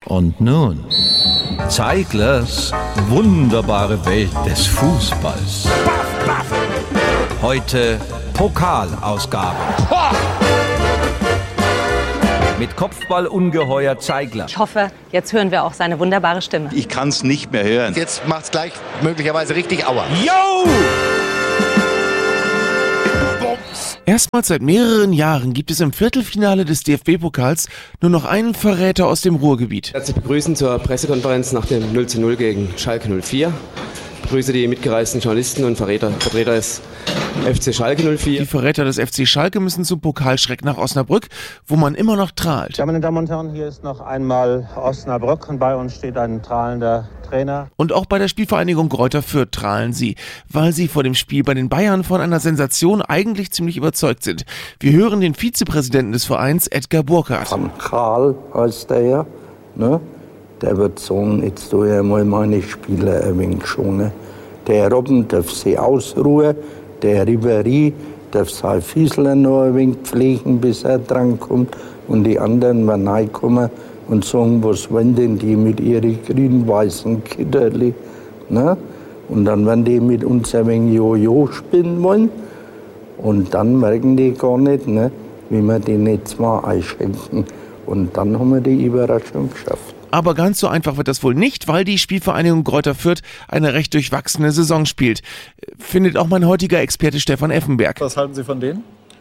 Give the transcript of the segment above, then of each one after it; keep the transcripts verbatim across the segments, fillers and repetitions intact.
Und nun Zeiglers wunderbare Welt des Fußballs. Heute Pokalausgabe. Mit Kopfballungeheuer Zeigler. Ich hoffe, jetzt hören wir auch seine wunderbare Stimme. Ich kann es nicht mehr hören. Jetzt macht's gleich möglicherweise richtig Aua. Yo! Erstmals seit mehreren Jahren gibt es im Viertelfinale des D F B-Pokals nur noch einen Verräter aus dem Ruhrgebiet. Herzlich begrüßen zur Pressekonferenz nach dem null zu null gegen Schalke null vier. Ich begrüße die mitgereisten Journalisten und Vertreter, Vertreter des F C Schalke null vier. Die Verräter des F C Schalke müssen zum Pokalschreck nach Osnabrück, wo man immer noch trahlt. Ja, meine Damen und Herren, hier ist noch einmal Osnabrück und bei uns steht ein strahlender Trainer. Und auch bei der Spielvereinigung Greuther Fürth trahlen sie, weil sie vor dem Spiel bei den Bayern von einer Sensation eigentlich ziemlich überzeugt sind. Wir hören den Vizepräsidenten des Vereins, Edgar Burkhardt. Van Gaal heißt der ja, ne? Der wird sagen, jetzt tue ich mal meine Spieler ein wenig schonen. Der Robben darf sie ausruhen, der Ribéry darf sein Fiesler noch ein wenig pflegen, bis er drankommt. Und die anderen werden reinkommen und sagen, was wollen denn die mit ihren grün-weißen Kitterli? Ne? Und dann werden die mit uns ein wenig Jojo spielen wollen. Und dann merken die gar nicht, ne, wie wir denen jetzt mal einschenken. Und dann haben wir die Überraschung geschafft. Aber ganz so einfach wird das wohl nicht, weil die Spielvereinigung Greuther Fürth eine recht durchwachsene Saison spielt. Findet auch mein heutiger Experte Stefan Effenberg. Was halten Sie von denen?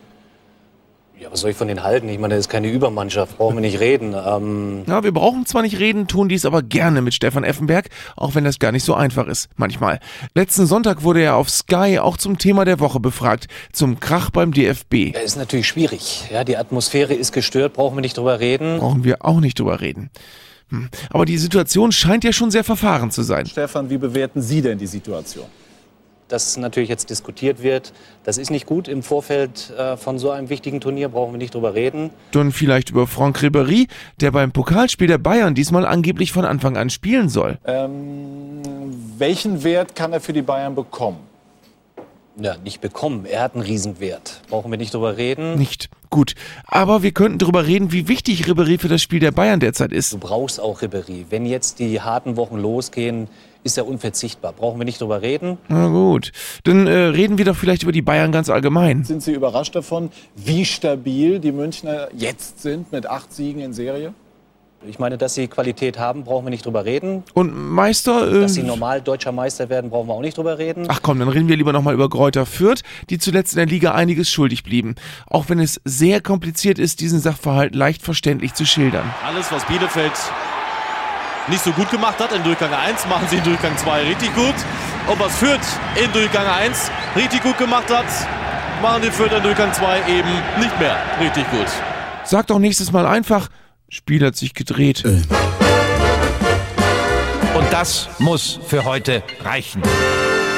Ja, was soll ich von denen halten? Ich meine, das ist keine Übermannschaft, brauchen wir nicht reden. Ähm ja, wir brauchen zwar nicht reden, tun dies aber gerne mit Stefan Effenberg, auch wenn das gar nicht so einfach ist, manchmal. Letzten Sonntag wurde er auf Sky auch zum Thema der Woche befragt, zum Krach beim D F B. Ja, ist natürlich schwierig. Ja, die Atmosphäre ist gestört, brauchen wir nicht drüber reden. Brauchen wir auch nicht drüber reden. Hm. Aber die Situation scheint ja schon sehr verfahren zu sein. Stefan, wie bewerten Sie denn die Situation? Dass natürlich jetzt diskutiert wird, das ist nicht gut. Im Vorfeld äh, von so einem wichtigen Turnier brauchen wir nicht drüber reden. Dann vielleicht über Franck Ribéry, der beim Pokalspiel der Bayern diesmal angeblich von Anfang an spielen soll. Ähm, welchen Wert kann er für die Bayern bekommen? Ja, nicht bekommen. Er hat einen Riesenwert. Brauchen wir nicht drüber reden. Nicht. Gut. Aber wir könnten drüber reden, wie wichtig Ribéry für das Spiel der Bayern derzeit ist. Du brauchst auch Ribéry. Wenn jetzt die harten Wochen losgehen, ist er unverzichtbar. Brauchen wir nicht drüber reden. Na gut. Dann äh, reden wir doch vielleicht über die Bayern ganz allgemein. Sind Sie überrascht davon, wie stabil die Münchner jetzt sind mit acht Siegen in Serie? Ich meine, dass sie Qualität haben, brauchen wir nicht drüber reden. Und Meister? Äh, dass sie normal deutscher Meister werden, brauchen wir auch nicht drüber reden. Ach komm, dann reden wir lieber noch mal über Greuther Fürth, die zuletzt in der Liga einiges schuldig blieben. Auch wenn es sehr kompliziert ist, diesen Sachverhalt leicht verständlich zu schildern. Alles, was Bielefeld nicht so gut gemacht hat in Durchgang eins, machen sie in Durchgang zwei richtig gut. Und was Fürth in Durchgang eins richtig gut gemacht hat, machen die Fürth in Durchgang zwei eben nicht mehr richtig gut. Sag doch nächstes Mal einfach, Spiel hat sich gedreht. Und das muss für heute reichen.